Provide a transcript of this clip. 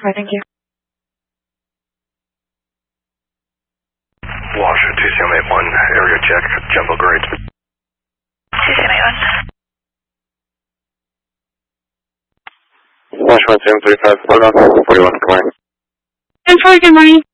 Right, thank you. Washer, 2CM81, area check, jumbo grades. 2CM81. Wash 1CM35, hold on, 41, good morning. 10-4, good morning.